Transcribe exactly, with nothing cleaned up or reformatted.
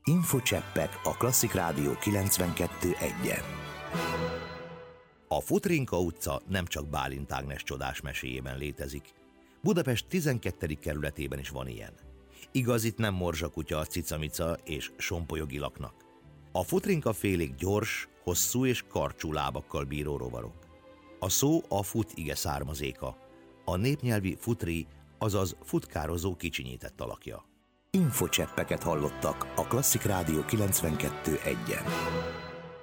Infocseppek a Klasszik Rádió kilencvenkettő egyen. A Futrinka utca nem csak Bálint Ágnes csodás meséjében létezik. Budapest tizenkettedik kerületében is van ilyen. Igaz, itt nem morzsakutya, cicamica és sompolyog laknak. A futrinka félék gyors, hosszú és karcsú lábakkal bíró rovarok. A szó a fut ige származéka, a népnyelvi futri, azaz futkározó kicsinyített alakja. Infocseppeket hallottak a Klasszik Rádió kilencvenkettő egyen.